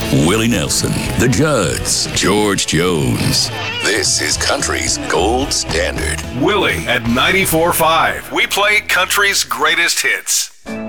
Willie Nelson, the Judds, George Jones. This is country's gold standard. Willie at 94.5. We play country's greatest hits.